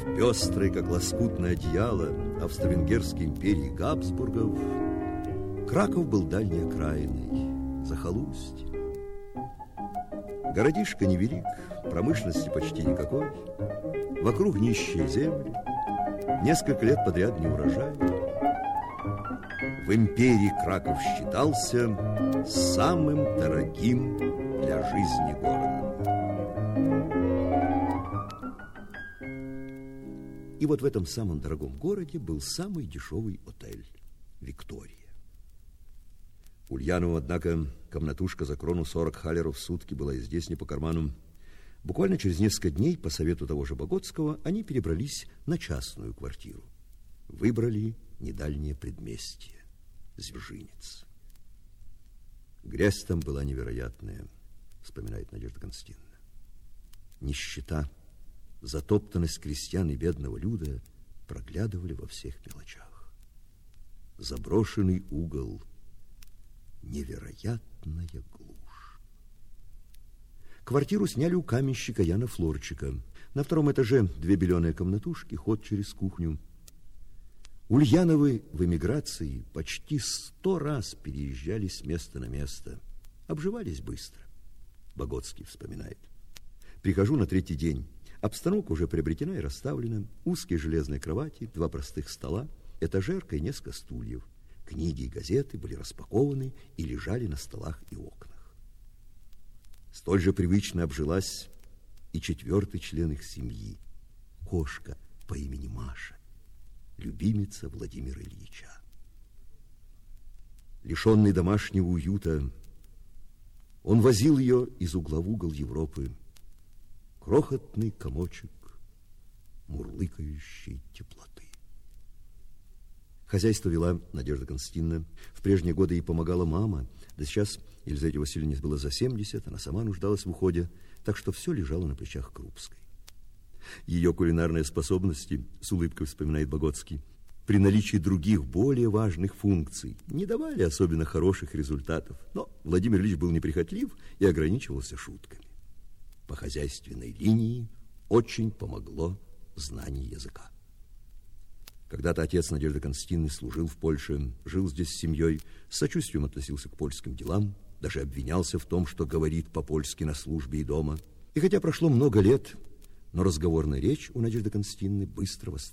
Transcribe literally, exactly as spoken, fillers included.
В пестрой, как лоскутное одеяло, Австро-Венгерской империи Габсбургов Краков был дальней окраиной, захолустье. Городишко невелик, промышленности почти никакой, вокруг нищие земли, несколько лет подряд не урожай. В империи Краков считался самым дорогим для жизни городом. И вот в этом самом дорогом городе был самый дешевый отель «Виктория». Ульянову, однако, комнатушка за крону сорок халеров в сутки была и здесь не по карману. Буквально через несколько дней, по совету того же Богоцкого, они перебрались на частную квартиру. Выбрали недальнее предместье – Звержинец. Грязь там была невероятная, вспоминает Надежда Константиновна. Нищета, затоптанность крестьян и бедного люда проглядывали во всех мелочах. Заброшенный угол – невероятная глушь. Квартиру сняли у каменщика Яна Флорчика. На втором этаже две беленые комнатушки, ход через кухню. Ульяновы в эмиграции почти сто раз переезжали с места на место. Обживались быстро. Богоцкий вспоминает. Прихожу на третий день. Обстановка уже приобретена и расставлена. Узкие железные кровати, два простых стола, этажерка и несколько стульев. Книги и газеты были распакованы и лежали на столах и окнах. Столь же привычно обжилась и четвертый член их семьи, кошка по имени Маша, любимица Владимира Ильича. Лишенный домашнего уюта, он возил ее из угла в угол Европы, крохотный комочек мурлыкающей теплоты. Хозяйство вела Надежда Константиновна. В прежние годы ей помогала мама. Да сейчас Елизавете Васильевне было за семьдесят, она сама нуждалась в уходе, так что все лежало на плечах Крупской. Ее кулинарные способности, с улыбкой вспоминает Богоцкий, при наличии других, более важных функций не давали особенно хороших результатов. Но Владимир Ильич был неприхотлив и ограничивался шутками. По хозяйственной линии очень помогло знание языка. Когда-то отец Надежды Константиновны служил в Польше, жил здесь с семьей, с сочувствием относился к польским делам, даже обвинялся в том, что говорит по-польски на службе и дома. И хотя прошло много лет, но разговорная речь у Надежды Константиновны быстро восстановилась.